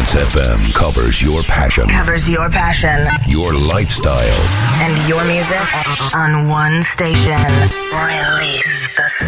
Hits FM covers your passion. Your lifestyle. And your music on one station. Release the